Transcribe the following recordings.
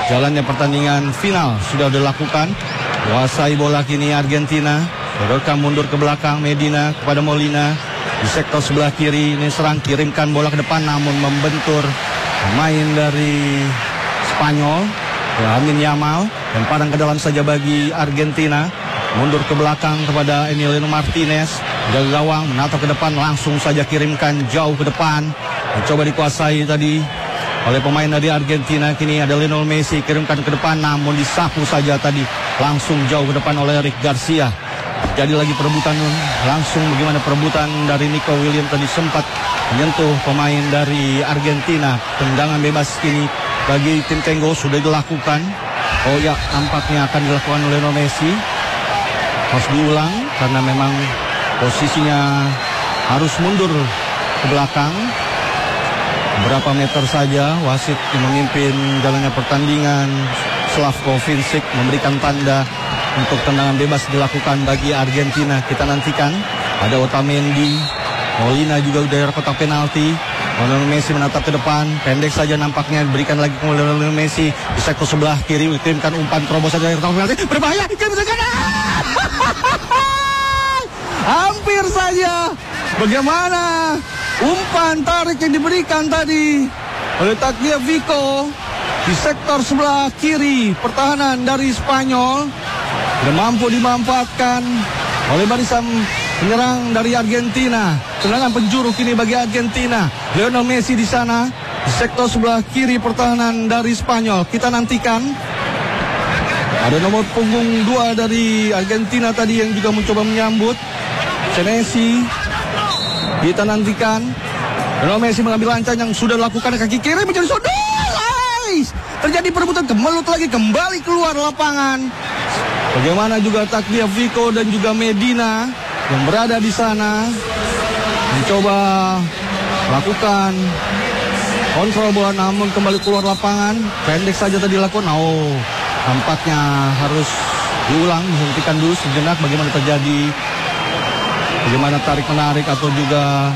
jalannya pertandingan final sudah dilakukan. Kuasai bola kini Argentina. Rekam mundur ke belakang Medina kepada Molina. Di sektor sebelah kiri ini serang, kirimkan bola ke depan namun membentur pemain dari Spanyol. Lamine Yamal lemparan ke dalam saja bagi Argentina. Mundur ke belakang kepada Emiliano Martinez. Jaga gawang, menatap ke depan, langsung saja kirimkan jauh ke depan. Mencoba dikuasai tadi oleh pemain dari Argentina. Kini ada Lionel Messi, kirimkan ke depan namun disapu saja tadi langsung jauh ke depan oleh Eric Garcia. Jadi lagi perebutan langsung, bagaimana perebutan dari Nico Williams tadi sempat menyentuh pemain dari Argentina. Tendangan bebas kini bagi tim Tenggo sudah dilakukan. Oh ya, tampaknya akan dilakukan oleh Lionel Messi. Harus diulang karena memang posisinya harus mundur ke belakang. Berapa meter saja wasit yang memimpin jalannya pertandingan, Slavko Vincic, memberikan tanda untuk tendangan bebas dilakukan bagi Argentina. Kita nantikan. Ada Otamendi, Molina juga dari kotak penalti. Lionel Messi menatap ke depan, pendek saja nampaknya, diberikan lagi ke Lionel Messi di sektor sebelah kiri, dikirimkan umpan terobosan dari kotak penalti, berbahaya, hampir saja. Bagaimana umpan tarik yang diberikan tadi oleh Tagliafico di sektor sebelah kiri pertahanan dari Spanyol, tidak mampu dimanfaatkan oleh barisan penyerang dari Argentina. Tendangan penjuru kini bagi Argentina. Lionel Messi di sana di sektor sebelah kiri pertahanan dari Spanyol. Kita nantikan. Ada nomor punggung 2 dari Argentina tadi yang juga mencoba menyambut Senesi. Kita nantikan. Lionel Messi mengambil lancar yang sudah dilakukan kaki kiri menjadi sudut. Terjadi perebutan, kemelut lagi, kembali keluar lapangan. Bagaimana juga Tagliafico dan juga Medina yang berada di sana mencoba lakukan kontrol bola namun kembali keluar lapangan. Pendek saja tadi dilakukan. Oh, tampaknya harus diulang, dihentikan dulu sejenak. Bagaimana terjadi, bagaimana tarik menarik atau juga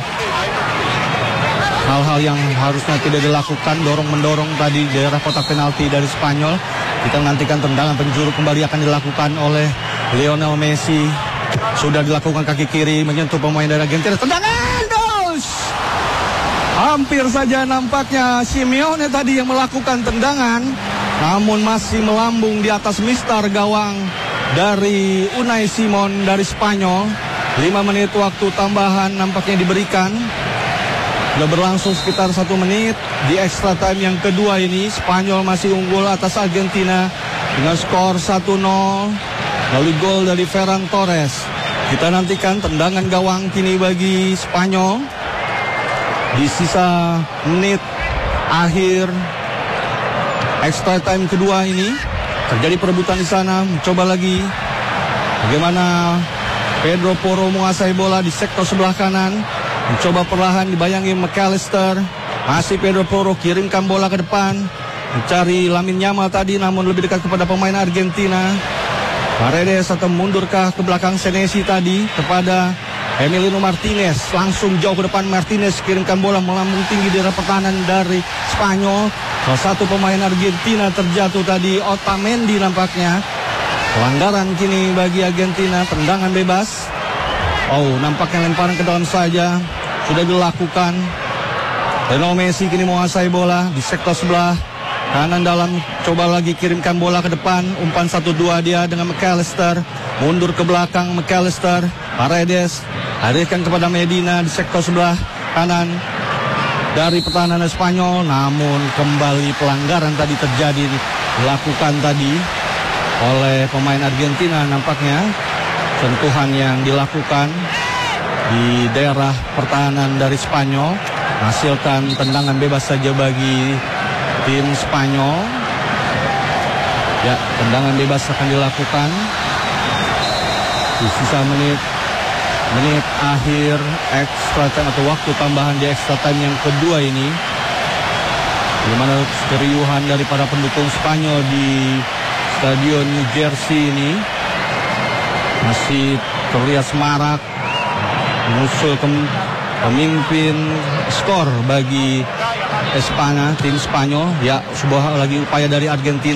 hal-hal yang harusnya tidak dilakukan, dorong-mendorong tadi di daerah kotak penalti dari Spanyol. Kita nantikan tendangan penjuru kembali akan dilakukan oleh Lionel Messi. Sudah dilakukan kaki kiri menyentuh pemain dari Argentina. Tendangan dos. Hampir saja nampaknya Simeone tadi yang melakukan tendangan, namun masih melambung di atas mistar gawang dari Unai Simon dari Spanyol. 5 menit waktu tambahan nampaknya diberikan. Sudah berlangsung sekitar 1 menit di extra time yang kedua ini. Spanyol masih unggul atas Argentina dengan skor 1-0 melalui gol dari Ferran Torres. Kita nantikan tendangan gawang kini bagi Spanyol di sisa menit akhir extra time kedua ini. Terjadi perebutan di sana, mencoba lagi. Bagaimana Pedro Porro menguasai bola di sektor sebelah kanan. Mencoba perlahan dibayangi McAllister. Masih Pedro Porro, kirimkan bola ke depan. Mencari Lamine Yamal tadi namun lebih dekat kepada pemain Argentina. Paredes atau mundurkah ke belakang Senesi tadi kepada Emiliano Martinez. Langsung jauh ke depan Martinez, kirimkan bola melambung tinggi di daerah pertahanan dari Spanyol. Salah satu pemain Argentina terjatuh tadi, Otamendi nampaknya. Pelanggaran kini bagi Argentina, tendangan bebas. Oh, nampaknya lemparan ke dalam saja sudah dilakukan. Lionel Messi kini menguasai bola di sektor sebelah kanan dalam. Coba lagi kirimkan bola ke depan. Umpan 1-2 dia dengan McAllister. Mundur ke belakang McAllister. Paredes alihkan kepada Medina di sektor sebelah kanan dari pertahanan Spanyol. Namun kembali pelanggaran tadi terjadi, dilakukan tadi oleh pemain Argentina nampaknya. Sentuhan yang dilakukan di daerah pertahanan dari Spanyol menghasilkan tendangan bebas saja bagi tim Spanyol. Ya, tendangan bebas akan dilakukan di sisa menit akhir extra time atau waktu tambahan di extra time yang kedua ini. Bagaimana keriuhan dari para pendukung Spanyol di Stadion New Jersey ini masih terlihat semarak, menyusul pemimpin skor bagi tim Spanyol. Ya, sebuah lagi upaya dari Argentina.